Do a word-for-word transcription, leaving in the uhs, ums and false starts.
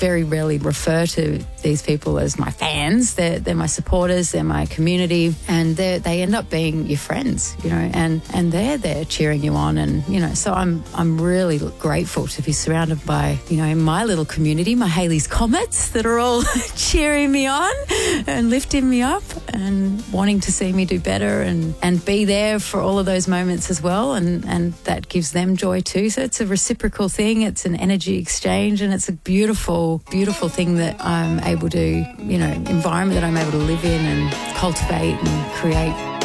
very rarely refer to these people as my fans. They're, they're my supporters, they're my community, and they they end up being your friends, you know, and, and they're there cheering you on. And, you know, so I'm I'm really grateful to be surrounded by, you know, my little community, my Halley's Comets that are all cheering me on and lifting me up and wanting to see me do better and, and be there for all of those moments as well. And, and that gives them joy too. So it's a reciprocal thing. It's an energy exchange, and it's a beautiful, beautiful thing that I'm able to, you know, environment that I'm able to live in and cultivate and create.